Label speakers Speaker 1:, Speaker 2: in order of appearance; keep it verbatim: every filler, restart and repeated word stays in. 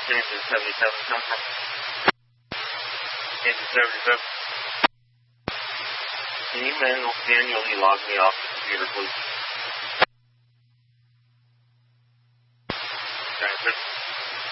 Speaker 1: Engine seventy-seven, come from. Engine seventy-seven. Can you manual, manually log me off the computer, please? Transfer.